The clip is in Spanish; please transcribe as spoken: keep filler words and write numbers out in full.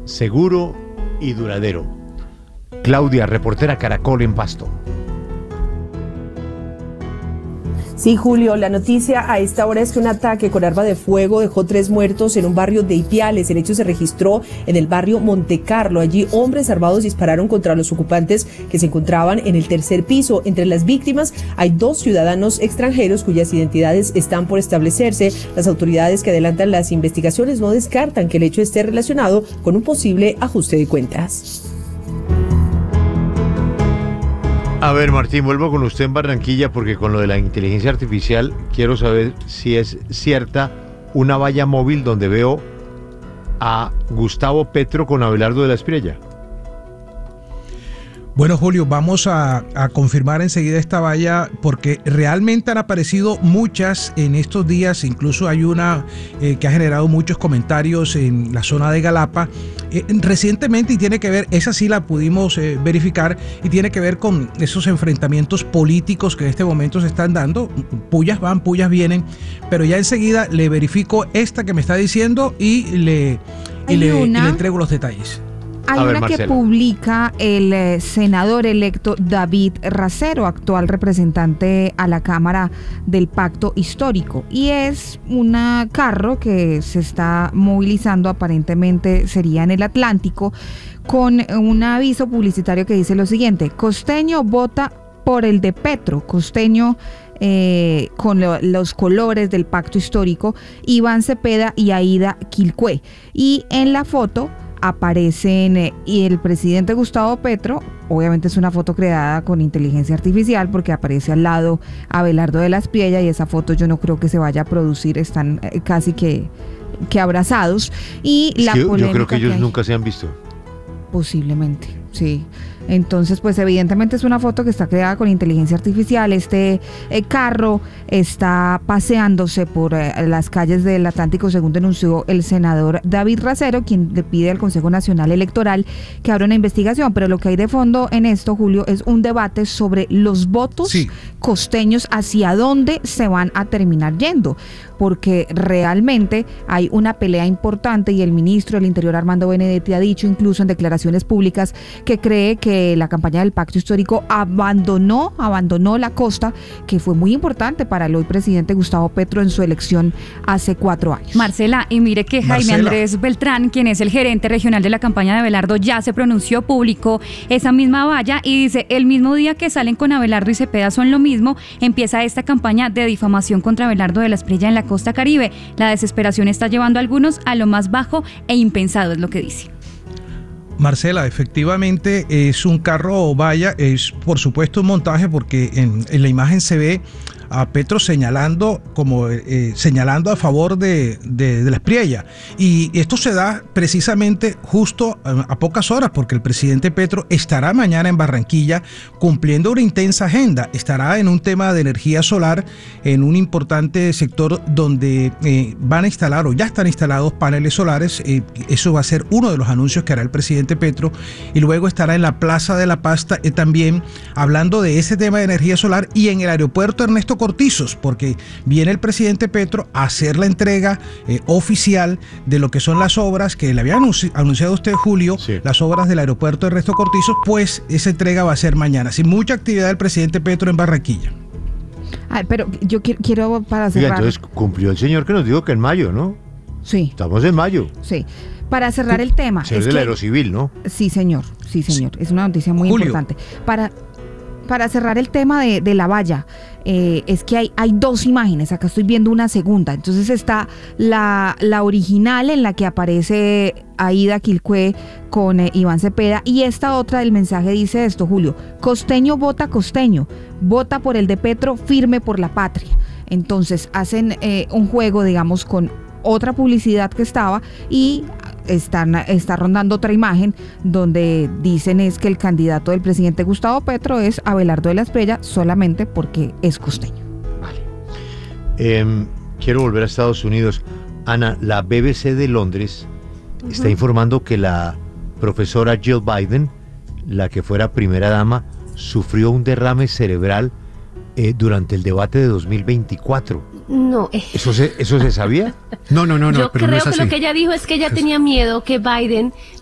seguro y duradero. Claudia, reportera Caracol en Pasto. Sí, Julio, la noticia a esta hora es que un ataque con arma de fuego dejó tres muertos en un barrio de Ipiales. El hecho se registró en el barrio Montecarlo. Allí hombres armados dispararon contra los ocupantes que se encontraban en el tercer piso. Entre las víctimas hay dos ciudadanos extranjeros cuyas identidades están por establecerse. Las autoridades que adelantan las investigaciones no descartan que el hecho esté relacionado con un posible ajuste de cuentas. A ver, Martín, vuelvo con usted en Barranquilla porque con lo de la inteligencia artificial quiero saber si es cierta una valla móvil donde veo a Gustavo Petro con Abelardo de la Espriella. Bueno, Julio, vamos a, a confirmar enseguida esta valla porque realmente han aparecido muchas en estos días, incluso hay una eh, que ha generado muchos comentarios en la zona de Galapa eh, recientemente y tiene que ver, esa sí la pudimos eh, verificar y tiene que ver con esos enfrentamientos políticos que en este momento se están dando, pullas van, pullas vienen, pero ya enseguida le verifico esta que me está diciendo y le, y le, y le entrego los detalles. Hay ver, una Marcela. que publica el eh, senador electo David Racero, actual representante a la Cámara del Pacto Histórico, y es un carro que se está movilizando, aparentemente sería en el Atlántico, con un aviso publicitario que dice lo siguiente: Costeño vota por el de Petro. Costeño Eh, con lo, los colores del Pacto Histórico, Iván Cepeda y Aída Quilcué, y en la foto aparecen eh, y el presidente Gustavo Petro. Obviamente es una foto creada con inteligencia artificial porque aparece al lado Abelardo de la Espriella y esa foto yo no creo que se vaya a producir, están eh, casi que, que abrazados y es la que polémica yo creo que ellos que nunca se han visto. Posiblemente, sí. Entonces, pues evidentemente es una foto que está creada con inteligencia artificial. Este eh, carro está paseándose por eh, las calles del Atlántico, según denunció el senador David Racero, quien le pide al Consejo Nacional Electoral que abra una investigación. Pero lo que hay de fondo en esto, Julio, es un debate sobre los votos sí. costeños, hacia dónde se van a terminar yendo, porque realmente hay una pelea importante y el ministro del Interior, Armando Benedetti, ha dicho incluso en declaraciones públicas que cree que la campaña del Pacto Histórico abandonó, abandonó la costa, que fue muy importante para el hoy presidente Gustavo Petro en su elección hace cuatro años. Marcela, y mire que Jaime Marcela. Andrés Beltrán, quien es el gerente regional de la campaña de Abelardo, ya se pronunció, publicó esa misma valla y dice: el mismo día que salen con Abelardo y Cepeda son lo mismo, empieza esta campaña de difamación contra Abelardo de la Espriella en la costa caribe. La desesperación está llevando a algunos a lo más bajo e impensado, es lo que dice. Marcela, efectivamente es un carro valla, es por supuesto un montaje porque en, en la imagen se ve a Petro señalando como eh, señalando a favor de, de, de la Espriella, y esto se da precisamente justo a, a pocas horas porque el presidente Petro estará mañana en Barranquilla cumpliendo una intensa agenda, estará en un tema de energía solar en un importante sector donde eh, van a instalar o ya están instalados paneles solares, eh, eso va a ser uno de los anuncios que hará el presidente Petro, y luego estará en la Plaza de la Paz eh, también hablando de ese tema de energía solar, y en el aeropuerto Ernesto Cortizos, porque viene el presidente Petro a hacer la entrega eh, oficial de lo que son las obras que le había anunci- anunciado usted, Julio, sí. las obras del aeropuerto Ernesto Cortizos, pues esa entrega va a ser mañana. Sin mucha actividad del presidente Petro en Barranquilla. Ay, pero yo quiero, quiero para cerrar. Oiga, entonces cumplió el señor que nos dijo que en mayo, ¿no? Sí. Estamos en mayo. Sí. Para cerrar el tema. Señor es del que, Aerocivil, ¿no? Sí, señor. Sí, señor. Es una noticia muy Julio. importante. Para... Para cerrar el tema de, de la valla, eh, es que hay, hay dos imágenes, acá estoy viendo una segunda, entonces está la, la original en la que aparece Aída Quilcué con eh, Iván Cepeda, y esta otra del mensaje dice esto, Julio: Costeño vota costeño, vota por el de Petro, firme por la patria. Entonces hacen eh, un juego, digamos, con otra publicidad que estaba, y están, está rondando otra imagen donde dicen es que el candidato del presidente Gustavo Petro es Abelardo de la Espriella solamente porque es costeño. Vale. Eh, quiero volver a Estados Unidos. Ana, la B B C de Londres uh-huh. está informando que la profesora Jill Biden, la que fuera primera dama, sufrió un derrame cerebral eh, durante el debate de dos mil veinticuatro. No. ¿Eso se, eso se sabía? No, no, no, no. Yo pero creo no es que así. lo que ella dijo es que ella tenía miedo que Biden